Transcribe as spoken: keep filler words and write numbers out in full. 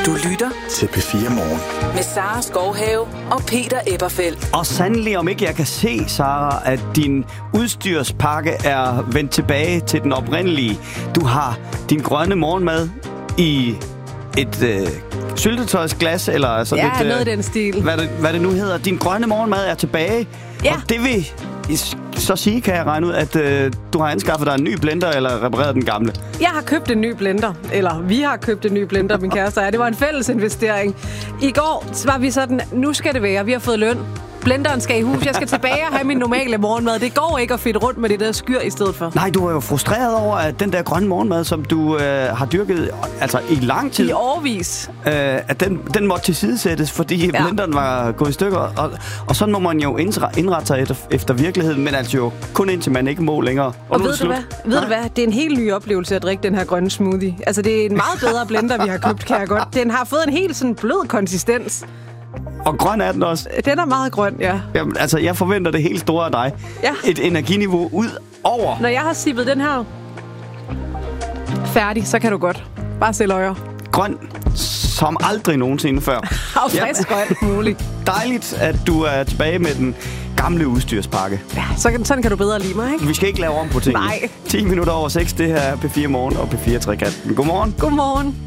Du lytter til P fire Morgen. Med Sara Skovhave og Peter Eberfeldt. Og sandelig om ikke jeg kan se, Sara, at din udstyrspakke er vendt tilbage til den oprindelige. Du har din grønne morgenmad i et øh, syltetøjsglas, eller sådan ja, et... Ja, noget i den stil. Hvad det, hvad det nu hedder. Din grønne morgenmad er tilbage. Ja. Og det vil så sige, kan jeg regne ud, at øh, du har anskaffet dig en ny blender, eller repareret den gamle. Jeg har købt en ny blender, eller vi har købt en ny blender, min kæreste og jeg. Det var en fælles investering. I går var vi sådan, nu skal det være, vi har fået løn. Blenderen skal i hus, jeg skal tilbage og have min normale morgenmad. Det går ikke at fedte rundt med det der skyr i stedet for. Nej, du er jo frustreret over, at den der grønne morgenmad, som du øh, har dyrket altså i lang tid... I årevis. Øh, at den, den måtte tilsidesættes, fordi ja. blenderen var gået i stykker. Og, og sådan må man jo indrette sig efter, efter virkeligheden, men altså jo kun indtil man ikke må længere. Og, og ved, du hvad? ved du hvad? Det er en helt ny oplevelse at drikke den her grønne smoothie. Altså, det er en meget bedre blender, vi har købt, kan jeg godt. Den har fået en helt sådan blød konsistens. Og grøn er den også. Den er meget grøn, ja. Jamen, altså, jeg forventer det helt store af dig. Ja. Et energiniveau ud over. Når jeg har sippet den her færdig, så kan du godt. Bare sæt øjer. Grøn som aldrig nogensinde før. Og frisk og alt muligt. Dejligt, at du er tilbage med den gamle udstyrspakke. Ja, så kan, sådan kan du bedre lide mig, ikke? Vi skal ikke lave om på tingene. Nej. ti minutter over seks, det her er P fire Morgen og P fire Trekanten. Godmorgen. Godmorgen.